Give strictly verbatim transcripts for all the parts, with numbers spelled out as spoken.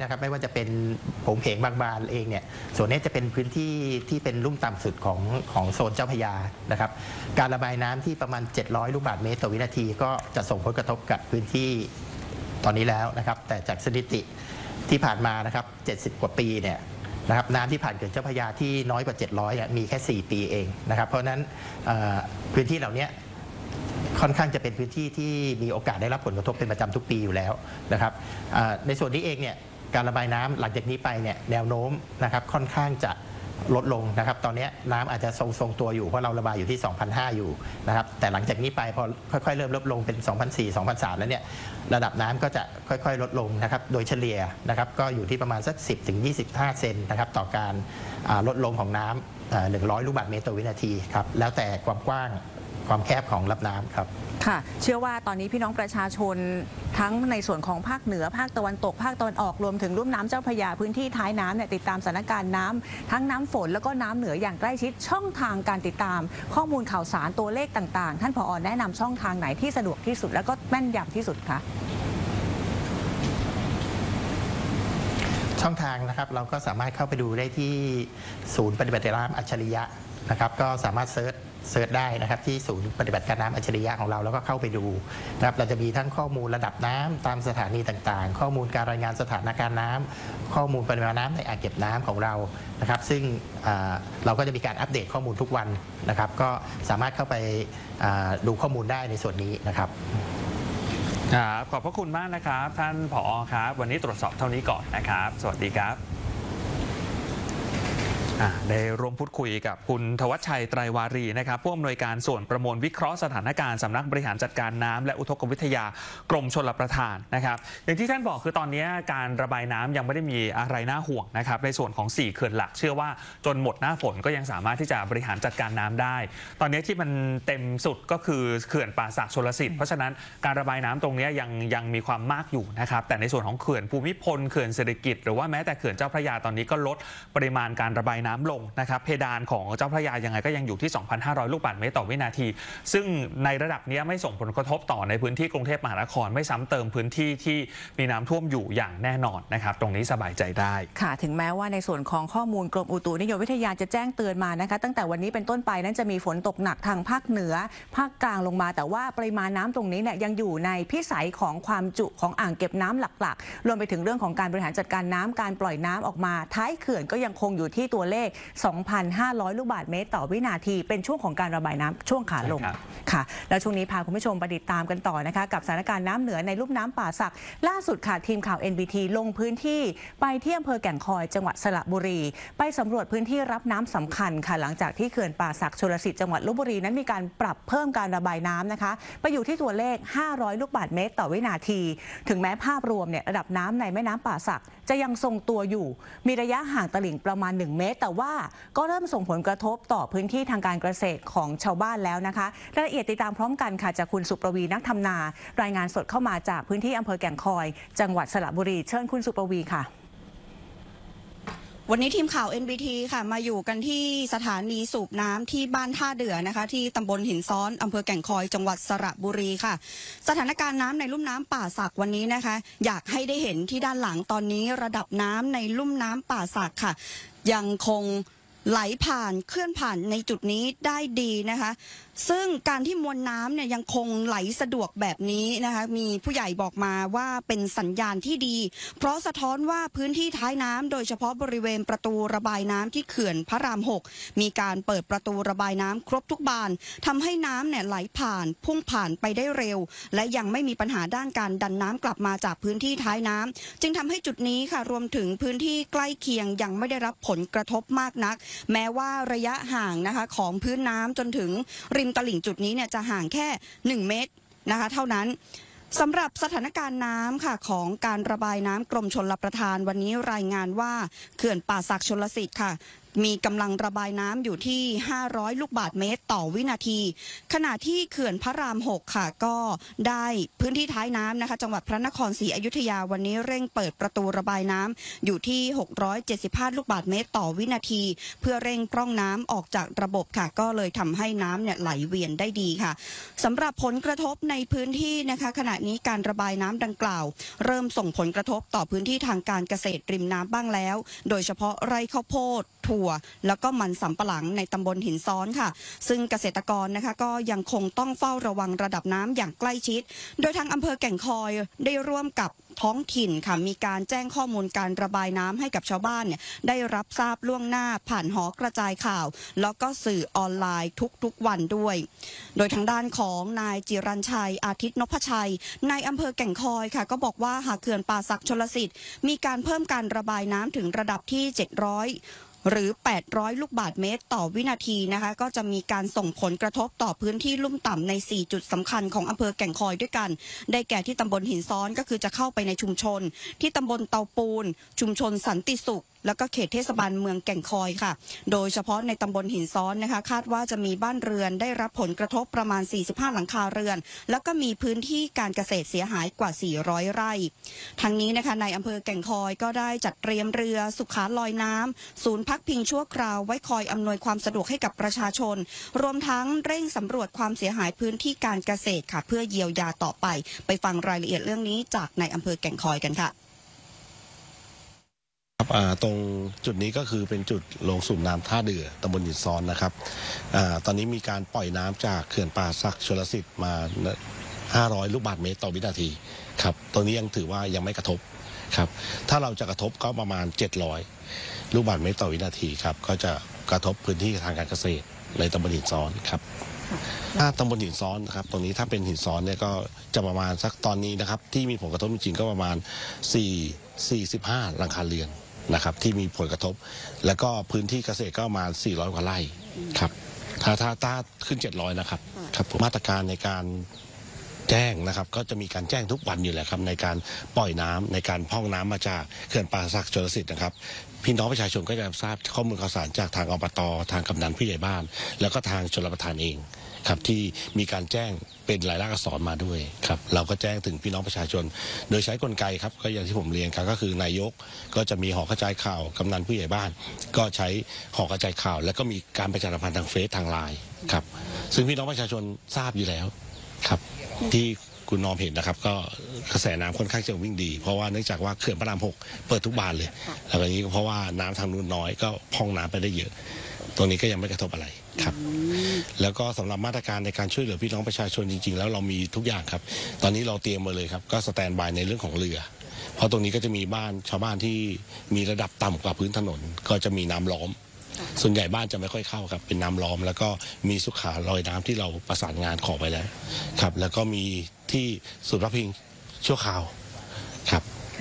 นะครับไม่ว่าจะเป็นโผงเพงบางบานเองเนี่ยส่วนนี้จะเป็นพื้นที่ที่เป็นลุ่มต่ำสุดของของโซนเจ้าพระยานะครับการระบายน้ำที่ประมาณเจ็ดร้อยลูกบาศก์เมตรต่อวินาทีก็จะส่งผลกระทบกับพื้นที่ตอนนี้แล้วนะครับแต่จากสถิติที่ผ่านมานะครับเจ็ดสิบกว่าปีเนี่ยนะครับน้ำที่ผ่านเขื่อนเจ้าพระยาที่น้อยกว่าเจ็ดร้อยมีแค่สี่ปีเองนะครับเพราะฉะนั้นพื้นที่เหล่านี้ค่อนข้างจะเป็นพื้นที่ที่มีโอกาสได้รับผลกระทบเป็นประจำทุกปีอยู่แล้วนะครับในส่วนนี้เองเนี่ยการระบายน้ำหลังจากนี้ไปเนี่ยแนวโน้มนะครับค่อนข้างจะลดลงนะครับตอนนี้น้ำอาจจะทรงๆตัวอยู่เพราะเราระบายอยู่ที่ สองพันห้าร้อย อยู่นะครับแต่หลังจากนี้ไปพอค่อยๆเริ่มลดลงเป็น สองพันสี่ร้อย สองพันสามร้อย แล้วเนี่ยระดับน้ำก็จะค่อยๆลดลงนะครับโดยเฉลี่ยนะครับก็อยู่ที่ประมาณสัก สิบถึงยี่สิบห้า เซนนะครับต่อการลดลงของน้ำหนึ่งร้อยลูกบาศก์เมตรต่อวินาทีครับแล้วแต่ความกว้างความแคบของรับน้ำครับค่ะเชื่อว่าตอนนี้พี่น้องประชาชนทั้งในส่วนของภาคเหนือภาคตะวันตกภาคตะวันออกรวมถึงลุ่มน้ำเจ้าพระยาพื้นที่ท้ายน้ำเนี่ยติดตามสถานการณ์น้ำทั้งน้ำฝนแล้วก็น้ำเหนืออย่างใกล้ชิดช่องทางการติดตามข้อมูลข่าวสารตัวเลขต่างๆท่านผอ.แนะนำช่องทางไหนที่สะดวกที่สุดแล้วก็แม่นยำที่สุดคะช่องทางนะครับเราก็สามารถเข้าไปดูได้ที่ศูนย์ปฏิบัติการน้ำอัจฉริยะนะครับก็สามารถเซิร์ชเซิร์ชได้นะครับที่ศูนย์ปฏิบัติการน้ำอัจฉริยะของเราแล้วก็เข้าไปดูนะครับเราจะมีทั้งข้อมูลระดับน้ำตามสถานีต่างๆข้อมูลการรายงานสถานการณ์น้ำข้อมูลปริมาณน้ำในอ่างเก็บน้ำของเรานะครับซึ่งเราก็จะมีการอัปเดตข้อมูลทุกวันนะครับก็สามารถเข้าไปดูข้อมูลได้ในส่วนนี้นะครับครับขอบพระคุณมากนะครับท่านผอ.ครับวันนี้ตรวจสอบเท่านี้ก่อนนะครับสวัสดีครับได้ร่วมพูดคุยกับคุณธวัชชัยไตรวารีนะครับผู้อำนวยการส่วนประมวลวิเคราะห์สถานการณ์สำนักบริหารจัดการน้ำและอุทกวิทยากรมชลประทานนะครับอย่างที่ท่านบอกคือตอนนี้การระบายน้ำยังไม่ได้มีอะไรน่าห่วงนะครับในส่วนของสี่เขื่อนหลักเชื่อว่าจนหมดหน้าฝนก็ยังสามารถที่จะบริหารจัดการน้ำได้ตอนนี้ที่มันเต็มสุดก็คือเขื่อนป่าสักชลสิทธิ์เพราะฉะนั้นการระบายน้ำตรงนี้ยังยังมีความมากอยู่นะครับแต่ในส่วนของเขื่อนภูมิพลเขื่อนเศรษฐกิจหรือว่าแม้แต่เขื่อนเจ้าพระยาตอนนี้ก็ลดปริมาณการระบายน้ำลงนะครับเพดานของเจ้าพระยายังไงก็ยังอยู่ที่ สองพันห้าร้อย ลูกบาศก์เมตรต่อวินาทีซึ่งในระดับนี้ไม่ส่งผลกระทบต่อในพื้นที่กรุงเทพมหานครไม่ซ้ำเติมพื้นที่ที่มีน้ำท่วมอยู่อย่างแน่นอนนะครับตรงนี้สบายใจได้ค่ะถึงแม้ว่าในส่วนของข้อมูลกรมอุตุนิยมวิทยาจะแจ้งเตือนมานะคะตั้งแต่วันนี้เป็นต้นไปนั้นจะมีฝนตกหนักทางภาคเหนือภาคกลางลงมาแต่ว่าปริมาณน้ำตรงนี้เนี่ยยังอยู่ในพิสัยของความจุของอ่างเก็บน้ำหลักๆรวมไปถึงเรื่องของการบริหารจัดการน้ำการปล่อยน้ำออกมาท้ายเขื่อนก็ยังคงอยู่ที่ตัวเลข สองพันห้าร้อย ลูกบาศก์เมตรต่อวินาทีเป็นช่วงของการระบายน้ำช่วงขาลงค่ะแล้วช่วงนี้พาคุณผู้ชมไปติดตามกันต่อนะคะกับสถานการณ์น้ำเหนือในลุ่มน้ำป่าสักล่าสุดค่ะทีมข่าว เอ็น บี ที ลงพื้นที่ไปที่อำเภอแก่งคอยจังหวัดสระบุรีไปสำรวจพื้นที่รับน้ำสำคัญค่ะหลังจากที่เขื่อนป่าสักชลสิทธิ์จังหวัดลพบุรีนั้นมีการปรับเพิ่มการระบายน้ำนะคะไปอยู่ที่ตัวเลขห้าร้อยลูกบาศก์เมตรต่อวินาทีถึงแม้ภาพรวมเนี่ยระดับน้ำในแม่น้ำป่าสักจะยังทรงตัวอยู่มีระยะห่างตลิ่งประมาณหนึ่งเมตรแต่ว่าก็เริ่มส่งผลกระทบต่อพื้นที่ทางการเกษตรของชาวบ้านแล้วนะคะรายละเอียดติดตามพร้อมกันค่ะจากคุณสุประวีนักทำนารายงานสดเข้ามาจากพื้นที่อำเภอแก่งคอยจังหวัดสระบุรีเชิญคุณสุประวีค่ะวันนี้ทีมข่าว เอ็น บี ที ค่ะมาอยู่กันที่สถานีสูบน้ำที่บ้านท่าเดือนะคะที่ตำบลหินซ้อนอำเภอแก่งคอยจังหวัดสระบุรีค่ะสถานการณ์น้ำในลุ่มน้ำป่าสักวันนี้นะคะอยากให้ได้เห็นที่ด้านหลังตอนนี้ระดับน้ำในลุ่มน้ำป่าสักค่ะยังคงไหลผ่านเคลื่อนผ่านในจุดนี้ได้ดีนะคะซึ่งการที่มวลน้ำเนี่ยยังคงไหลสะดวกแบบนี้นะคะมีผู้ใหญ่บอกมาว่าเป็นสัญญาณที่ดีเพราะสะท้อนว่าพื้นที่ท้ายน้ำโดยเฉพาะบริเวณประตูระบายน้ำที่เขื่อนพระรามหกมีการเปิดประตูระบายน้ำครบทุกบานทำให้น้ำเนี่ยไหลผ่านพุ่งผ่านไปได้เร็วและยังไม่มีปัญหาด้านการดันน้ำกลับมาจากพื้นที่ท้ายน้ำจึงทำให้จุดนี้ค่ะรวมถึงพื้นที่ใกล้เคียงยังไม่ได้รับผลกระทบมากนักแม้ว่าระยะห่างนะคะของพื้นน้ำจนถึงริมตลิ่งจุดนี้เนี่ยจะห่างแค่หนึ่งเมตรนะคะเท่านั้นสำหรับสถานการณ์น้ำค่ะของการระบายน้ำกรมชลประทานวันนี้รายงานว่าเขื่อนป่าสักชลสิทธิ์ค่ะมีกำลังระบายน้ำอยู่ที่ห้าร้อยลูกบาศก์เมตรต่อวินาทีขณะที่เขื่อนพระรามหกค่ะก็ได้พื้นที่ท้ายน้ำนะคะจังหวัดพระนครศรีอยุธยาวันนี้เร่งเปิดประตูระบายน้ำอยู่ที่หกร้อยเจ็ดสิบห้าลูกบาศก์เมตรต่อวินาทีเพื่อเร่งพร่องน้ำออกจากระบบค่ะก็เลยทำให้น้ำเนี่ยไหลเวียนได้ดีค่ะสำหรับผลกระทบในพื้นที่นะคะขณะนี้การระบายน้ำดังกล่าวเริ่มส่งผลกระทบต่อพื้นที่ทางการเกษตรริมน้ำบ้างแล้วโดยเฉพาะไร่ข้าวโพดถั่วแล้วก็มันสำปะหลังในตำบลหินซ้อนค่ะซึ่งเกษตรกรนะคะก็ยังคงต้องเฝ้าระวังระดับน้ำอย่างใกล้ชิดโดยทางอำเภอแก่งคอยได้ร่วมกับท้องถิ่นค่ะมีการแจ้งข้อมูลการระบายน้ำให้กับชาวบ้านเนี่ยได้รับทราบล่วงหน้าผ่านหอกระจายข่าวแล้วก็สื่อออนไลน์ทุกๆวันด้วยโดยทางด้านของนายจิรัญชัยอาทิตย์นพชัยในอำเภอแก่งคอยค่ะก็บอกว่าหากเขื่อนป่าสักชลสิทธิ์มีการเพิ่มการระบายน้ำถึงระดับที่เจ็ดร้อยหรือแปดร้อยลูกบาศก์เมตรต่อวินาทีนะคะก็จะมีการส่งผลกระทบต่อพื้นที่ลุ่มต่ำในสี่จุดสำคัญของอำเภอแก่งคอยด้วยกันได้แก่ที่ตำบลหินซ้อนก็คือจะเข้าไปในชุมชนที่ตำบลเตาปูนชุมชนสันติสุขแล้วก็เขตเทศบาลเมืองแก่งคอยค่ะโดยเฉพาะในตำบลหินซ้อนนะคะคาดว่าจะมีบ้านเรือนได้รับผลกระทบประมาณสี่สิบห้าหลังคาเรือนแล้วก็มีพื้นที่การเกษตรเสียหายกว่าสี่ร้อยไร่ทั้งนี้นะคะในอำเภอแก่งคอยก็ได้จัดเตรียมเรือสุขาลอยน้ำศูนย์พักพิงชั่วคราวไว้คอยอำนวยความสะดวกให้กับประชาชนรวมทั้งเร่งสำรวจความเสียหายพื้นที่การเกษตรค่ะเพื่อเยียวยาต่อไปไปฟังรายละเอียดเรื่องนี้จากในอำเภอแก่งคอยกันค่ะครับตรงจุดนี้ก็คือเป็นจุดลงสูบน้ำท่าเดือตำบลหินซ้อนนะครับอตอนนี้มีการปล่อยน้ำจากเขื่อนป่าสักชลสิทธิ์มาห้าร้อยลูกบาศก์เมตรต่อวินาทีครับตรงนี้ยังถือว่ายังไม่กระทบครับถ้าเราจะกระทบก็ประมาณเจ็ดร้อยลูกบาศก์เมตรต่อวินาทีครับก็จะกระทบพื้นที่ทางการเกษตรในตำบลหินซ้อนครับถ้าตำบลหินซ้อนนะครับตรงนี้ถ้าเป็นหินซ้อนเนี่ยก็จะประมาณสักตอนนี้นะครับที่มีผลกระทบจริงๆก็ประมาณสี่ สี่สิบห้าหลังคาเรือนนะครับที่มีผลกระทบแล้วก็พื้นที่เกษตรก็ประมาณสี่ร้อยกว่าไร่ครับถ้าถ้าถ้าขึ้นเจ็ดร้อยนะครับครับมาตรการในการแจ้งนะครับก็จะมีการแจ้งทุกวันอยู่แหละครับในการปล่อยน้ำในการพร่องน้ำมาจากเขื่อนป่าสักชลสิทธิ์นะครับพี่น้องประชาชนก็จะทราบข้อมูลข่าวสารจากทางอบต.ทางกำนันผู้ใหญ่บ้านแล้วก็ทางชลประทานเองครับที่มีการแจ้งเป็นรายลักษณ์อักษรมาด้วยครับเราก็แจ้งถึงพี่น้องประชาชนโดยใช้กลไกครับก็อย่างที่ผมเรียนครับก็คือนายกก็จะมีหอกระจายข่าวกำนันผู้ใหญ่บ้านก็ใช้หอกระจายข่าวแล้วก็มีการประชาสัมพันธ์ทางเฟซทางไลน์ครับซึ่งพี่น้องประชาชนทราบอยู่แล้วครับที่คุณนอมเห็นนะครับก็กระแสน้ำค่อนข้างจะวิ่งดีเพราะว่าเนื่องจากว่าเขื่อนพระรามหกเปิดทุกบานเลยแล้วก็นี้เพราะว่าน้ำทางนู้นน้อยก็พองน้ำไปได้เยอะตรงนี้ก็ยังไม่กระทบอะไรครับแล้วก็สำหรับมาตรการในการช่วยเหลือพี่น้องประชาชนจริงๆแล้วเรามีทุกอย่างครับตอนนี้เราเตรียมมาเลยครับก็สแตนบายในเรื่องของเรือเพราะตรงนี้ก็จะมีบ้านชาวบ้านที่มีระดับต่ำกว่าพื้นถนนก็จะมีน้ำล้อมส่วนใหญ่บ้านจะไม่ค่อยเข้าครับเป็นน้ำล้อมแล้วก็มีสุขาลอยน้ำที่เราประสานงานขอไปแล้วครับแล้วก็มีที่ศูนย์พักพิงชั่วคราวครับ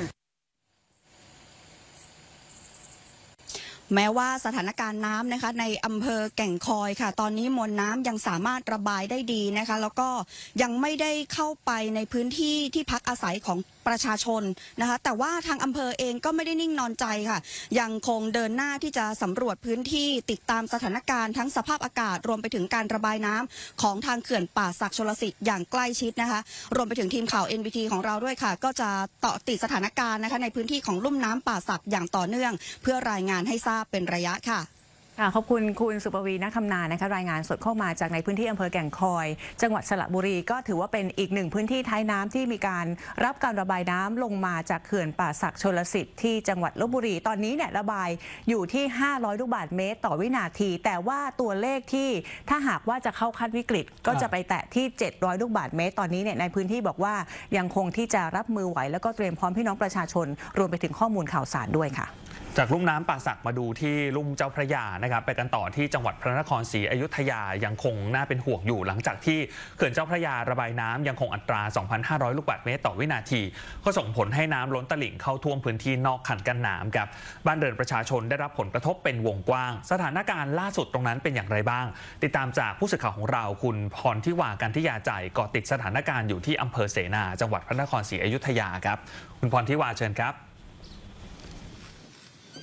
แม้ว่าสถานการณ์น้ำนะคะในอำเภอแก่งคอยค่ะตอนนี้มวลน้ำยังสามารถระบายได้ดีนะคะแล้วก็ยังไม่ได้เข้าไปในพื้นที่ที่พักอาศัยของประชาชนนะคะแต่ว่าทางอำเภอเองก็ไม่ได้นิ่งนอนใจค่ะยังคงเดินหน้าที่จะสำรวจพื้นที่ติดตามสถานการณ์ทั้งสภาพอากาศรวมไปถึงการระบายน้ำของทางเขื่อนป่าสักชลสิทธิ์อย่างใกล้ชิดนะคะรวมไปถึงทีมข่าว เอ็น บี ที ของเราด้วยค่ะก็จะเกาะติดสถานการณ์นะคะในพื้นที่ของลุ่มน้ำป่าสักอย่างต่อเนื่องเพื่อรายงานให้ทราบเป็นระยะค่ะค่ะขอบคุณคุณสุปวีณคำนานะคะรายงานสดเข้ามาจากในพื้นที่อำเภอแก่งคอยจังหวัดสระบุรีก็ถือว่าเป็นอีกหนึ่งพื้นที่ท้ายน้ำที่มีการรับการระบายน้ำลงมาจากเขื่อนป่าสักชลสิทธิ์ที่จังหวัดลพบุรีตอนนี้เนี่ยระบายอยู่ที่ห้าร้อยลูกบาศก์เมตรต่อวินาทีแต่ว่าตัวเลขที่ถ้าหากว่าจะเข้าขั้นวิกฤตก็จะไปแตะที่เจ็ดร้อยลูกบาศก์เมตรตอนนี้เนี่ยในพื้นที่บอกว่ายังคงที่จะรับมือไหวแล้วก็เตรียมพร้อมพี่น้องประชาชนรวมไปถึงข้อมูลข่าวสารด้วยค่ะจากลุ่มน้ำป่าสักมาดูที่ลุ่มเจ้าพระยานะครับไปกันต่อที่จังหวัดพระนครศรีอยุธยายังคงน่าเป็นห่วงอยู่หลังจากที่เขื่อนเจ้าพระยาระบายน้ำยังคงอัตรา สองพันห้าร้อย ลูกบาศก์เมตรต่อวินาทีก็ส่งผลให้น้ำล้นตลิ่งเข้าท่วมพื้นที่นอกคันกั้นน้ำครับบ้านเรือนประชาชนได้รับผลกระทบเป็นวงกว้างสถานการณ์ล่าสุดตรงนั้นเป็นอย่างไรบ้างติดตามจากผู้สื่อข่าวของเราคุณพรทิวากันทิยาใจเกาะติดสถานการณ์อยู่ที่อำเภอเสนาจังหวัดพระนครศรีอยุธยาครับคุณพรทิวาเชิญครับค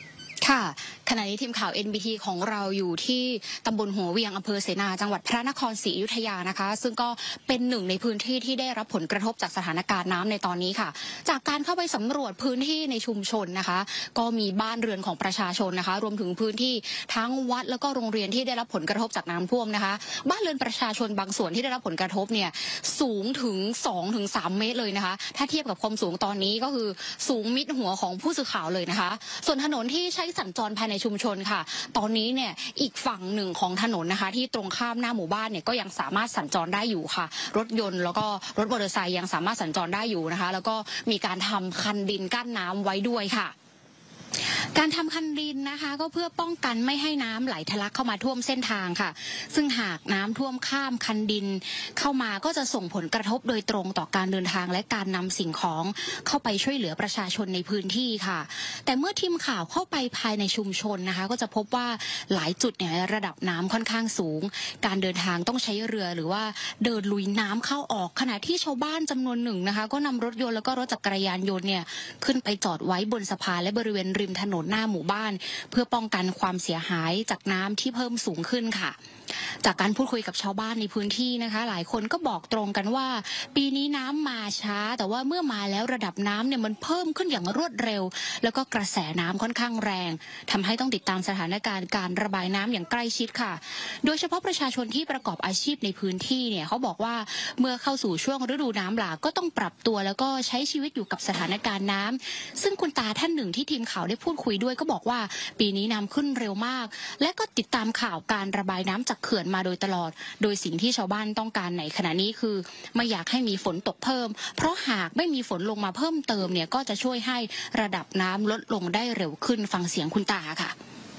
ค่ะขณะนี้ทีมข่าว เอ็น บี ที ของเราอยู่ที่ตำบลหัวเวียงอำเภอเสนาจังหวัดพระนครศรีอยุธยานะคะซึ่งก็เป็นหนึ่งในพื้นที่ที่ได้รับผลกระทบจากสถานการณ์น้ำในตอนนี้ค่ะจากการเข้าไปสำรวจพื้นที่ในชุมชนนะคะก็มีบ้านเรือนของประชาชนนะคะรวมถึงพื้นที่ทั้งวัดแล้วก็โรงเรียนที่ได้รับผลกระทบจากน้ำท่วมนะคะบ้านเรือนประชาชนบางส่วนที่ได้รับผลกระทบเนี่ยสูงถึง สองถึงสาม เมตรเลยนะคะถ้าเทียบกับความสูงตอนนี้ก็คือสูงมิดหัวของผู้สื่อข่าวเลยนะคะส่วนถนนที่ใช้สัญจรภายในชุมชนค่ะตอนนี้เนี่ยอีกฝั่งหนึ่งของถนนนะคะที่ตรงข้ามหน้าหมู่บ้านเนี่ยก็ยังสามารถสัญจรได้อยู่ค่ะรถยนต์แล้วก็รถมอเตอร์ไซค์ยังสามารถสัญจรได้อยู่นะคะแล้วก็มีการทำคันดินกั้นน้ำไว้ด้วยค่ะการทำคันดินนะคะก็เพื่อป้องกันไม่ให้น้ำไหลทะลักเข้ามาท่วมเส้นทางค่ะซึ่งหากน้ำท่วมข้ามคันดินเข้ามาก็จะส่งผลกระทบโดยตรงต่อการเดินทางและการนำสิ่งของเข้าไปช่วยเหลือประชาชนในพื้นที่ค่ะแต่เมื่อทีมข่าวเข้าไปภายในชุมชนนะคะก็จะพบว่าหลายจุดเนี่ยระดับน้ำค่อนข้างสูงการเดินทางต้องใช้เรือหรือว่าเดินลุยน้ำเข้าออกขณะที่ชาวบ้านจำนวนหนึ่งนะคะก็นำรถยนต์แล้วก็รถจักรยานยนต์เนี่ยขึ้นไปจอดไว้บนสะพานและบริเวณริมถนนหน้าหมู่บ้านเพื่อป้องกันความเสียหายจากน้ำที่เพิ่มสูงขึ้นค่ะจากการพูดคุยกับชาวบ้านในพื้นที่นะคะหลายคนก็บอกตรงกันว่าปีนี้น้ำมาช้าแต่ว่าเมื่อมาแล้วระดับน้ำเนี่ยมันเพิ่มขึ้นอย่างรวดเร็วแล้วก็กระแสน้ำค่อนข้างแรงทำให้ต้องติดตามสถานการณ์การระบายน้ำอย่างใกล้ชิดค่ะโดยเฉพาะประชาชนที่ประกอบอาชีพในพื้นที่เนี่ยเขาบอกว่าเมื่อเข้าสู่ช่วงฤดูน้ำหลากก็ต้องปรับตัวแล้วก็ใช้ชีวิตอยู่กับสถานการณ์น้ำซึ่งคุณตาท่านหนึ่งที่ทีมข่าวได้พูดคุยด้วยก็บอกว่าปีนี้น้ำขึ้นเร็วมากและก็ติดตามข่าวการระบายน้ำจากเขื่อนมาโดยตลอดโดยสิ่งที่ชาวบ้านต้องการในขณะนี้คือไม่อยากให้มีฝนตกเพิ่มเพราะหากไม่มีฝนลงมาเพิ่มเติมเนี่ยก็จะช่วยให้ระดับน้ำลดลงได้เร็วขึ้นฟังเสียงคุณตาค่ะ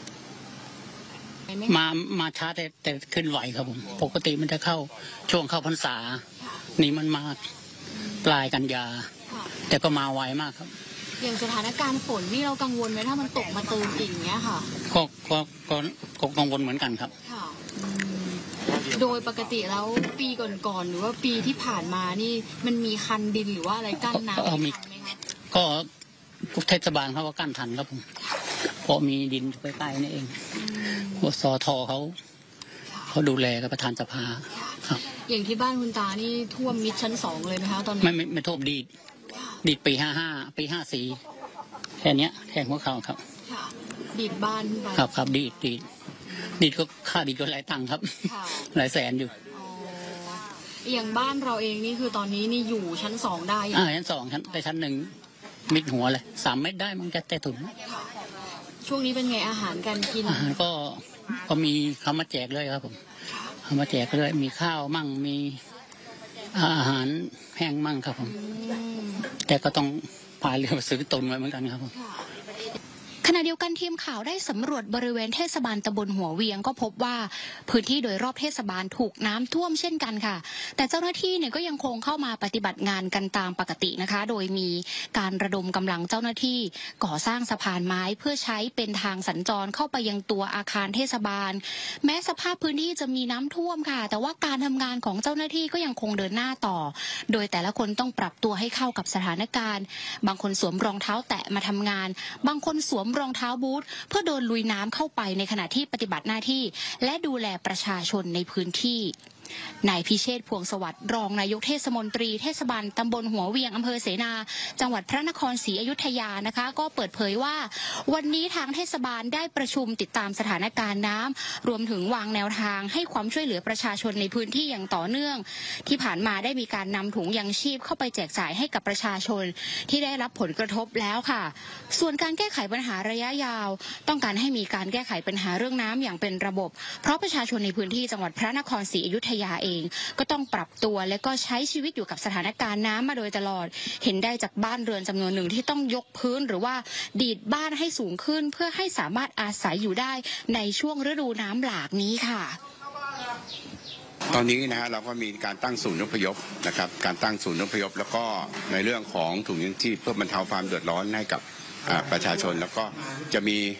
มามาช้าแต่แต่ขึ้นไหวครับผมปกติมันจะเข้าช่วงเข้าพรรษานี่มันมาปลายกันยาแต่ก็มาไวมากครับอย่างสถานการณ์ฝนนี่เรากังวลไหมถ้ามันตกมาเติมอีกอย่างเงี้ยค่ะก็ก็ก็ก็กังวลเหมือนกันครับโดยปกติแล้วปีก่อนๆหรือว่าปีที่ผ่านมานี่มันมีคันดินหรือว่าอะไรกั้นน้ำมีก็ทุกเทศบาลเขาก็กั้นทันครับผมเพราะมีดินใกล้ๆนี่เองว่าสทเขาเขาดูแลกับประธานสภาครับอย่างที่บ้านคุณตานี่ท่วมมิดชั้นสองเลยไหมคะตอนนี้ไม่ไม่ไม่ท่วมดีดดีดปีห้าห้าปีห้าสี่แค่นี้แค่หัวเข่าครับดีดบ้านครับครับดีดดีดดีดก็ค่าดีดก็หลายตังค์ครับหลายแสนอยู่อย่างบ้านเราเองนี่คือตอนนี้นี่อยู่ชั้นสองได้อ่าชั้นสองชั้นแต่ชั้นหนึ่งมิดหัวเลยสามเม็ดได้มันจะแต่ถุนช่วงนี้เป็นไงอาหารการกินอาหารก็ก็มีเขามาแจกเลยครับผมเขามาแจกเลยมีข้าวมั่งมีอาหารแห้งมั่งครับผมแต่ก็ต้องพายเรือซื้อตุนไว้เหมือนกันครับผมขณะเดียวกันทีมข่าวได้สำรวจบริเวณเทศบาลตำบลหัวเวียงก็พบว่าพื้นที่โดยรอบเทศบาลถูกน้ำท่วมเช่นกันค่ะแต่เจ้าหน้าที่เนี่ยก็ยังคงเข้ามาปฏิบัติงานกันตามปกตินะคะโดยมีการระดมกำลังเจ้าหน้าที่ก่อสร้างสะพานไม้เพื่อใช้เป็นทางสัญจรเข้าไปยังตัวอาคารเทศบาลแม้สภาพพื้นที่จะมีน้ำท่วมค่ะแต่ว่าการทำงานของเจ้าหน้าที่ก็ยังคงเดินหน้าต่อโดยแต่ละคนต้องปรับตัวให้เข้ากับสถานการณ์บางคนสวมรองเท้าแตะมาทำงานบางคนสวมรองเท้าบูทเพื่อโดนลุยน้ำเข้าไปในขณะที่ปฏิบัติหน้าที่และดูแลประชาชนในพื้นที่นายพิเชษฐ์พวงสวัสดิ์รองนายกเทศมนตรีเทศบาลตำบลหัวเวียงอำเภอเสนาจังหวัดพระนครศรีอยุธยานะคะก็เปิดเผยว่าวันนี้ทางเทศบาลได้ประชุมติดตามสถานการณ์น้ำรวมถึงวางแนวทางให้ความช่วยเหลือประชาชนในพื้นที่อย่างต่อเนื่องที่ผ่านมาได้มีการนำถุงยังชีพเข้าไปแจกจ่ายให้กับประชาชนที่ได้รับผลกระทบแล้วค่ะส่วนการแก้ไขปัญหาระยะยาวต้องการให้มีการแก้ไขปัญหาเรื่องน้ำอย่างเป็นระบบเพราะประชาชนในพื้นที่จังหวัดพระนครศรีอยุธยาเองก็ต้องปรับตัวและก็ใช้ชีวิตอยู่กับสถานการณ์น้ำมาโดยตลอดเห็นได้จากบ้านเรือนจำนวนหนึ่งที่ต้องยกพื้นหรือว่าดีดบ้านให้สูงขึ้นเพื่อให้สามารถอาศัยอยู่ได้ในช่วงฤดูน้ำหลากนี้ค่ะตอนนี้นะฮะเราก็มีการตั้งศูนย์อพยพนะครับการตั้งศูนย์อพยพแล้วก็ในเรื่องของถุงยังชีพเพื่อบรรเทาความเดือดร้อนให้กับประชาชนแล้วก็จะมี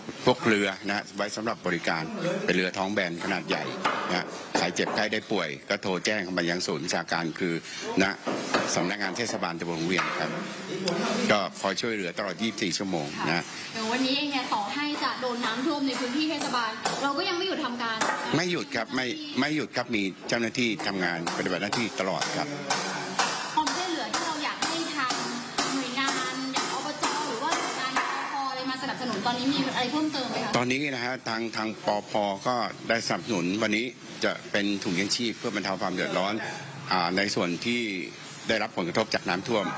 พวกเรือนะไว้สำหรับบริการเป็นเรือท้องแบนขนาดใหญ่นะใครเจ็บใครได้ป่วยก็โทรแจ้งเข้ามายังศูนย์วิชาการคือณสำนักงานเทศบาลตำบลหัวเวียงครับก็คอยช่วยเหลือตลอดยี่สิบสี่ชั่วโมงนะเดี๋ยววันนี้เองเนี่ยต่อให้จะโดนน้ำท่วมในพื้นที่เทศบาลเราก็ยังไม่หยุดทำการไม่หยุดครับไม่ไม่หยุดครับมีเจ้าหน้าที่ทำงานปฏิบัติหน้าที่ตลอดครับความช่วยเหลือที่เราอยากให้ทางหน่วยงานอย่างอบจหรือว่าหน่วยงานปพอะไรมาสนับสนุนตอนนี้มีอะไรเพิ่มเติมไหมคะตอนนี้นะฮะทางทางปพก็ได้สนับสนุนวันนี้จะเป็นถุงยังชีพเพื่อบรรเทาความเดือดร้อนในส่วนที่ได้รับผลกระทบจากน้ำท่วม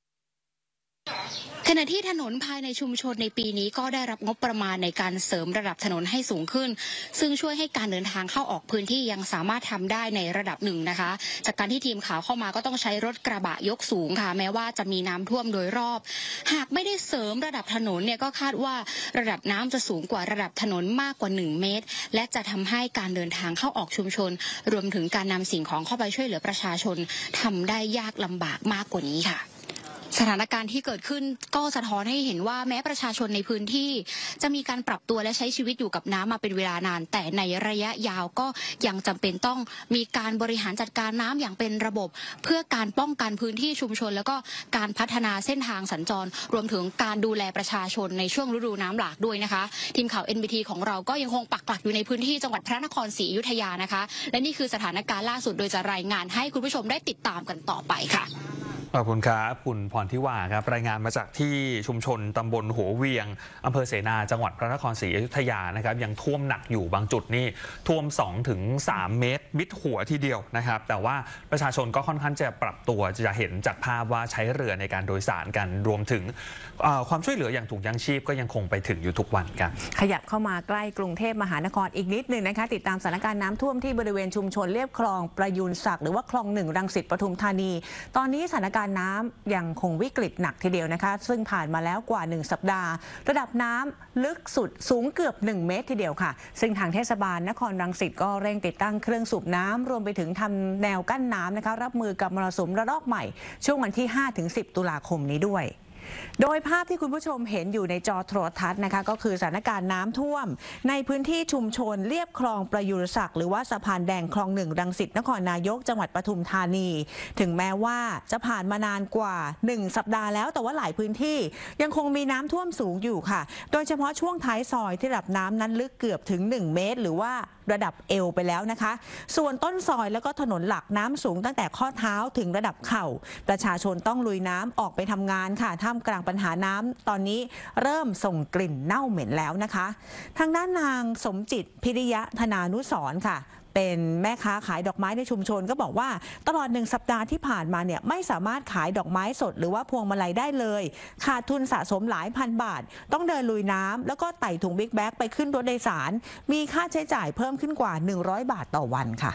ขณะที่ถนนภายในชุมชนในปีนี้ก็ได้รับงบประมาณในการเสริมระดับถนนให้สูงขึ้นซึ่งช่วยให้การเดินทางเข้าออกพื้นที่ยังสามารถทำได้ในระดับหนึ่งนะคะจากการที่ทีมข่าวเข้ามาก็ต้องใช้รถกระบะยกสูงค่ะแม้ว่าจะมีน้ำท่วมโดยรอบหากไม่ได้เสริมระดับถนนเนี่ยก็คาดว่าระดับน้ำจะสูงกว่าระดับถนนมากกว่าหนึ่งเมตรและจะทำให้การเดินทางเข้าออกชุมชนรวมถึงการนำสิ่งของเข้าไปช่วยเหลือประชาชนทำได้ยากลำบากมากกว่านี้ค่ะสถานการณ์ที่เกิดขึ้นก็สะท้อนให้เห็นว่าแม้ประชาชนในพื้นที่จะมีการปรับตัวและใช้ชีวิตอยู่กับน้ำมาเป็นเวลานานแต่ในระยะยาวก็ยังจำเป็นต้องมีการบริหารจัดการน้ำอย่างเป็นระบบเพื่อการป้องกันพื้นที่ชุมชนแล้วก็การพัฒนาเส้นทางสัญจรรวมถึงการดูแลประชาชนในช่วงฤดูน้ำหลากด้วยนะคะทีมข่าว เอ็น บี ที ของเราก็ยังคงปักหลักอยู่ในพื้นที่จังหวัดพระนครศรีอยุธยานะคะและนี่คือสถานการณ์ล่าสุดโดยจะรายงานให้คุณผู้ชมได้ติดตามกันต่อไปค่ะขอบคุณครับคุณพรทิวาครับรายงานมาจากที่ชุมชนตำบลหัวเวียงอำเภอเสนาจังหวัดพระนครศรีอยุธยานะครับยังท่วมหนักอยู่บางจุดนี่ท่วม สองถึงสาม เมตรมิดหัวทีเดียวนะครับแต่ว่าประชาชนก็ค่อนข้างจะปรับตัวจะเห็นจากภาพว่าใช้เรือในการโดยสารกันรวมถึงความช่วยเหลืออย่างถุงยางชีพก็ยังคงไปถึงอยู่ทุกวันกันขยับเข้ามาใกล้กรุงเทพมหานครอีกนิดหนึ่งนะคะติดตามสถานการณ์น้ำท่วมที่บริเวณชุมชนเลียบคลองประยูนศักดิ์หรือว่าคลองหนึ่งรังสิตปทุมธานีตอนนี้สถานการณ์น้ำยังคงวิกฤตหนักทีเดียวนะคะซึ่งผ่านมาแล้วกว่าหนึ่งสัปดาห์ระดับน้ำลึกสุดสูงเกือบหนึ่งเมตรทีเดียวค่ะซึ่งทางเทศบาลนครรังสิตก็เร่งติดตั้งเครื่องสูบน้ำรวมไปถึงทำแนวกั้นน้ำนะคะรับมือกับมรสุมระลอกใหม่ช่วงวันที่ ห้าถึงสิบ ตุลาคมนี้ด้วยโดยภาพที่คุณผู้ชมเห็นอยู่ในจอโทรทัศน์นะคะก็คือสถานการณ์น้ำท่วมในพื้นที่ชุมชนเลียบคลองประยุรศักดิ์หรือว่าสะพานแดงคลองหนึ่งรังสิตนครนายกจังหวัดปทุมธานีถึงแม้ว่าจะผ่านมานานกว่าหนึ่งสัปดาห์แล้วแต่ว่าหลายพื้นที่ยังคงมีน้ำท่วมสูงอยู่ค่ะโดยเฉพาะช่วงท้ายซอยที่ระดับน้ำนั้นลึกเกือบถึงหนึ่งเมตรหรือว่าระดับเอวไปแล้วนะคะส่วนต้นซอยแล้วก็ถนนหลักน้ำสูงตั้งแต่ข้อเท้าถึงระดับเข่าประชาชนต้องลุยน้ำออกไปทำงานค่ะท่ามกลางปัญหาน้ำตอนนี้เริ่มส่งกลิ่นเน่าเหม็นแล้วนะคะทางด้านนางสมจิตพิริยะธนานุสรณ์ค่ะเป็นแม่ค้าขายดอกไม้ในชุมชนก็บอกว่าตลอดหนึ่งสัปดาห์ที่ผ่านมาเนี่ยไม่สามารถขายดอกไม้สดหรือว่าพวงมาลัยได้เลยขาดทุนสะสมหลายพันบาทต้องเดินลุยน้ำแล้วก็ไต่ถุงบิ๊กแบ็กไปขึ้นรถโดยสารมีค่าใช้จ่ายเพิ่มขึ้นกว่าหนึ่งร้อยบาทต่อวันค่ะ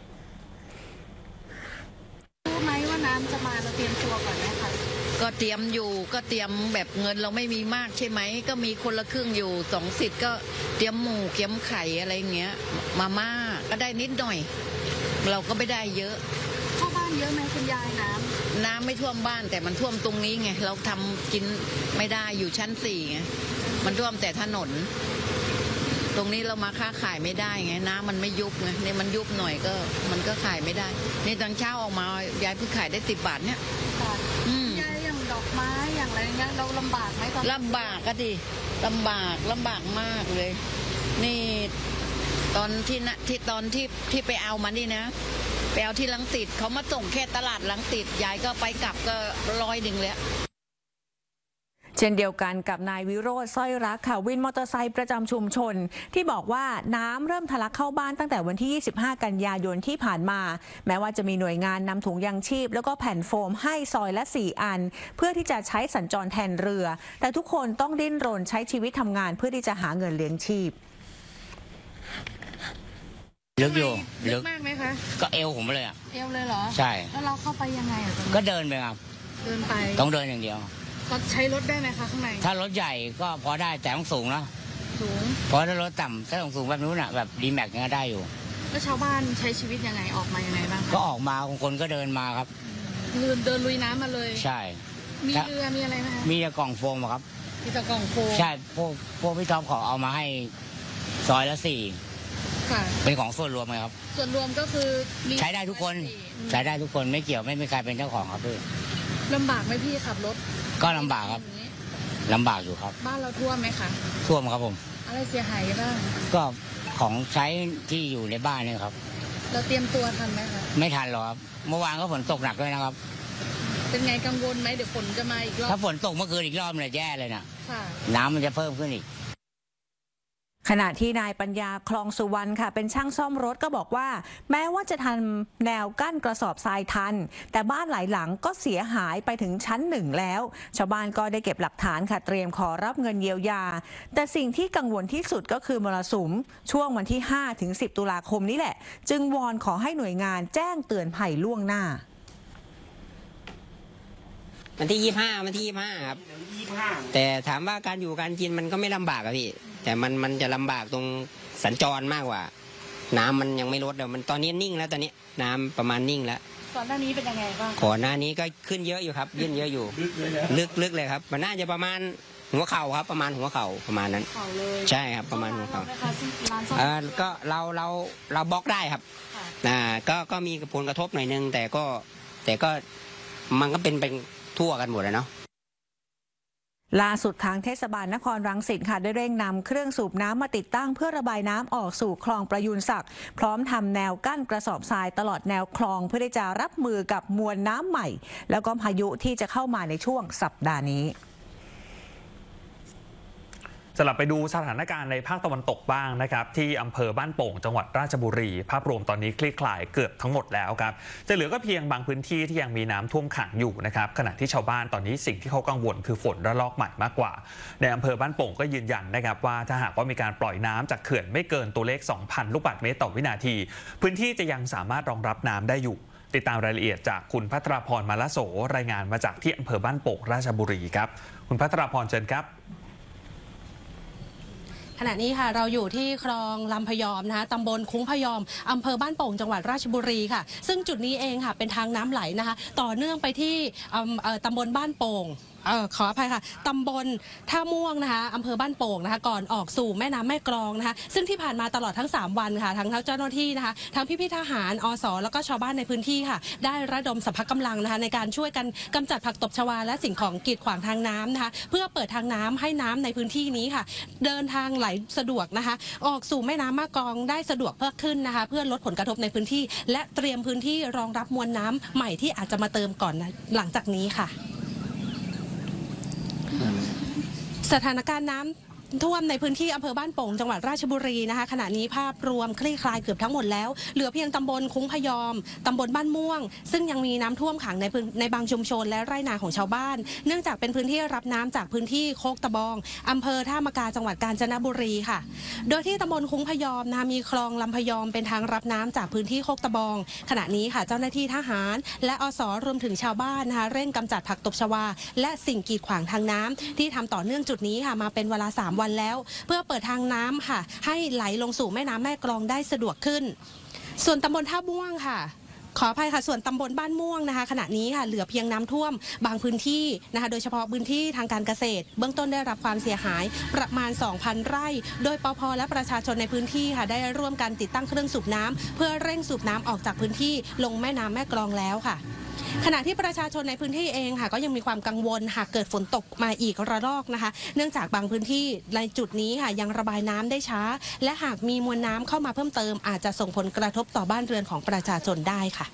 รู้ไหมว่าน้ำจะมาเราเตรียมตัวก่อนไหมคะก็เตรียมอยู่ก็เตรียมแบบเงินเราไม่มีมากใช่ไหมก็มีคนละครึ่งอยู่สองสิทธิ์ก็เตรียมหมูเตรียมไข่อะไรเงี้ยมาม่าก็ได้นิดหน่อยเราก็ไม่ได้เยอะเข้าบ้านเยอะไหมคุณยายน้ำน้ำไม่ท่วมบ้านแต่มันท่วมตรงนี้ไงเราทำกินไม่ได้อยู่ชั้นสี่ไงมันท่วมแต่ถนนตรงนี้เรามาค้าขายไม่ได้ไงน้ำมันไม่ยุบไงนี่มันยุบหน่อยก็มันก็ขายไม่ได้นี่ตอนเช้าออกมายายเพิ่งขายได้สิบบาทเนี่ยยายอย่างดอกไม้อย่างอะไรเงี้ยเราลำบากไหมตอนลำบากก็ดิลำบากลำบากมากเลยนี่ตอนที่นะที่ตอนที่ที่ไปเอามานี่นะไปเอาที่ลังสิตเขามาส่งแค่ตลาดลังสิตยายก็ไปกลับก็ร้อยหนึ่งแล้วเช่นเดียวกันกับนายวิโรจน์สร้อยรักค่ะวินมอเตอร์ไซค์ประจำชุมชนที่บอกว่าน้ำเริ่มทะลักเข้าบ้านตั้งแต่วันที่ยี่สิบห้ากันยายนที่ผ่านมาแม้ว่าจะมีหน่วยงานนำถุงยางชีพแล้วก็แผ่นโฟมให้ซอยละสี่อันเพื่อที่จะใช้สัญจรแทนเรือแต่ทุกคนต้องดิ้นรนใช้ชีวิตทำงานเพื่อที่จะหาเงินเลี้ยงชีพลึกอยู่ลึกมากไหมคะก็เอวผมเลยอ่ะเอวเลยเหรอใช่แล้วเราเข้าไปยังไงอ่ะก็เดินไปครับเดินไปต้องเดินอย่างเดียวก็ใช้รถได้ไหมคะข้างในถ้ารถใหญ่ก็พอได้แต่ต้องสูงนะสูงเพราะถ้ารถต่ำถ้าต้องสูงแบบนู้นอ่ะแบบดีแม็กเนี่ยได้อยู่แล้วชาวบ้านใช้ชีวิตยังไงออกมายังไงบ้างก็ออกมาบางคนก็เดินมาครับเดินเดินลุยน้ำมาเลยใช่มีเรือมีอะไรไหมคะมีกล่องโฟมครับที่ตะกองโฟมใช่พวกพวกพี่ท็อปขอเอามาให้ซอยละสี่ค่ะเป็นของส่วนรวมไหมครับส่วนรวมก็คือมีใช้ได้ทุกคนใช้ได้ทุกคนไม่เกี่ยวไม่มีใครเป็นเจ้าของครับพี่ลำบากไหมพี่ขับรถก็ลำบากครับลำบากอยู่ครับบ้านเราท่วมไหมคะท่วมครับผมอะไรเสียหายบ้างก็ของใช้ที่อยู่ในบ้านเนี่ยครับเราเตรียมตัวทันไหมคะไม่ทันหรอกครับเมื่อวานก็ฝนตกหนักด้วยนะครับเป็นไงกังวลไหมเดี๋ยวฝนจะมาอีกรอบถ้าฝนตกเมื่อคืนอีกรอบเนี่ยแย่เลยนะค่ะน้ำมันจะเพิ่มขึ้นอีกขณะที่นายปัญญาคลองสุวรรณค่ะเป็นช่างซ่อมรถก็บอกว่า แม้ว่าจะทำแนวกั้นกระสอบทรายทันแต่บ้านหลายหลังก็เสียหายไปถึงชั้นหนึ่งแล้ว ชาวบ้านก็ได้เก็บหลักฐานค่ะเตรียมขอรับเงินเยียวยาแต่สิ่งที่กังวลที่สุดก็คือมรสุมช่วงวันที่ห้าถึงสิบตุลาคมนี้แหละจึงวอนขอให้หน่วยงานแจ้งเตือนภัยล่วงหน้าวันที่ยี่ห้าวันที่ยี่ห้าครับแต่ถามว่าการอยู่การกินมันก็ไม่ลำบากอะพี่แต่มันมันจะลำบากตรงสัญจรมากกว่าน้ำมันยังไม่ลดเดี๋ยวมันตอนนี้นิ่งแล้วตอนนี้น้ำประมาณนิ่งแล้วก่อนหน้านี้เป็นยังไงบ้างก่อนหน้านี้ก็ขึ้นเยอะอยู่ครับยื่นเยอะอยู่ลึกลึกเลยครับมันน่าจะประมาณหัวเข่าครับประมาณหัวเข่าประมาณนั้นเข่าเลยใช่ครับประมาณหัวเข่าร้านซ่อมเออก็เราเราเราบล็อกได้ครับอ่าก็ก็มีผลกระทบหน่อยนึงแต่ก็แต่ก็มันก็เป็นเป็นทั่วกันหมดเลยเนาะล่าสุดทางเทศบาลนครรังสิตค่ะได้เร่งนำเครื่องสูบน้ำมาติดตั้งเพื่อระบายน้ำออกสู่คลองประยูนศักดิ์พร้อมทำแนวกั้นกระสอบทรายตลอดแนวคลองเพื่อที่จะรับมือกับมวลน้ำใหม่แล้วก็พายุที่จะเข้ามาในช่วงสัปดาห์นี้สลับไปดูสถานการณ์ในภาคตะวันตกบ้างนะครับที่อำเภอบ้านโป่งจังหวัดราชบุรีภาพรวมตอนนี้คลี่คลายเกือบทั้งหมดแล้วครับจะเหลือก็เพียงบางพื้นที่ที่ยังมีน้ำท่วมขังอยู่นะครับขณะที่ชาวบ้านตอนนี้สิ่งที่เขากังวลคือฝนระลอกใหม่มากกว่าในอำเภอบ้านโป่งก็ยืนยันนะครับว่าถ้าหากว่ามีการปล่อยน้ำจากเขื่อนไม่เกินตัวเลข สองพัน ลูกบาศก์เมตรต่อวินาทีพื้นที่จะยังสามารถรองรับน้ำได้อยู่ติดตามรายละเอียดจากคุณภัทราพรมาละโสรายงานมาจากที่อำเภอบ้านโป่งราชบุรีครับคุณภัทราพรเชิญครับขณะนี้ค่ะเราอยู่ที่คลองลำพยอมนะคะตำบลคุ้งพยอมอำเภอบ้านโป่งจังหวัดราชบุรีค่ะซึ่งจุดนี้เองค่ะเป็นทางน้ำไหลนะคะต่อเนื่องไปที่ตำบลบ้านโป่งเออขออภัยค่ะตำบลท่าม่วงนะคะอำเภอบ้านโป่งนะคะก่อนออกสู่แม่น้ำแม่กลองนะคะซึ่งที่ผ่านมาตลอดทั้งสามวันค่ะทั้งเจ้าหน้าที่นะคะทั้งพี่ๆทหารอสแล้วก็ชาวบ้านในพื้นที่ค่ะได้ระดมสรรพกำลังนะคะในการช่วยกันกำจัดผักตบชวาและสิ่งของกีดขวางทางน้ำนะคะเพื่อเปิดทางน้ำให้น้ำในพื้นที่นี้ค่ะเดินทางไหลสะดวกนะคะออกสู่แม่น้ำแม่กลองได้สะดวกเพิ่มขึ้นนะคะเพื่อลดผลกระทบในพื้นที่และเตรียมพื้นที่รองรับมวลน้ำใหม่ที่อาจจะมาเติมก่อนหลังจากนี้ค่ะสถานการณ์น้ำท่วมในพื้นที่อำเภอบ้านโป่งจังหวัดราชบุรีนะคะขณะนี้ภาพรวมคลี่คลายเกือบทั้งหมดแล้วเหลือเพียงตำบลคุ้งพยอมตำบลบ้านม่วงซึ่งยังมีน้ำท่วมขังในในบางชุมชนและไร่นาของชาวบ้านเนื่องจากเป็นพื้นที่รับน้ำจากพื้นที่โคกตะบองอำเภอท่ามะกาจังหวัดกาญจนบุรีค่ะโดยที่ตำบลคุ้งพยอมนะคะมีคลองลำพยอมเป็นทางรับน้ำจากพื้นที่โคกตะบองขณะนี้ค่ะเจ้าหน้าที่ทหารและอสรวมถึงชาวบ้านนะคะเร่งกำจัดผักตบชวาและสิ่งกีดขวางทางน้ำที่ทำต่อเนื่องจุดนี้ค่ะมาเป็นเวลาสามวันแล้วเพื่อเปิดทางน้ำค่ะให้ไหลลงสู่แม่น้ำแม่กลองได้สะดวกขึ้นส่วนตำบลท่าม่วงค่ะขออภัยค่ะส่วนตำบลบ้านม่วงนะคะขณะนี้ค่ะเหลือเพียงน้ำท่วมบางพื้นที่นะคะโดยเฉพาะพื้นที่ทางการเกษตรเบื้องต้นได้รับความเสียหายประมาณ สองพัน ไร่โดยปภ.และประชาชนในพื้นที่ค่ะได้ร่วมกันติดตั้งเครื่องสูบน้ำเพื่อเร่งสูบน้ำออกจากพื้นที่ลงแม่น้ำแม่กลองแล้วค่ะขณะที่ประชาชนในพื้นที่เองค่ะก็ยังมีความกังวลหากเกิดฝนตกมาอีกระลอกนะคะเนื่องจากบางพื้นที่ในจุดนี้ค่ะยังระบายน้ำได้ช้าและหากมีมวลน้ำเข้ามาเพิ่มเติมอาจจะส่งผลกระทบต่อบ้านเรือนของประชาชนได้ค่ะ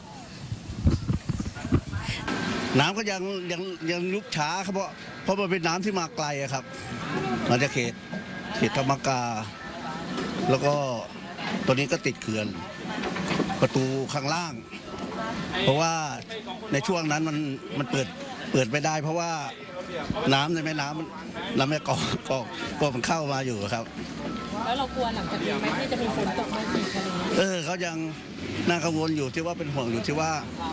น้ำก็ยังยังยังยุบช้าครับเพราะเพราะมันเป็นน้ำที่มาไกลครับมาจากเขตเขตธรรมกาแล้วก็ตัวนี้ก็ติดเขื่อนประตูข้างล่างเพราะว่าในช่วงนั้นมันมันเปิดเปิดไม่ได้เพราะว่าน้ำในแม่น้ำน้ำแม่กลองก็ก็มันเข้ามาอยู่ครับแล้วเรากลัวหลังจากนี้ไหมที่จะมีฝนตกมาอีกอะไรเงี้ยเออเขายังน่ากังวลอยู่ที่ว่าเป็นห่วงอยู่ที่ว่า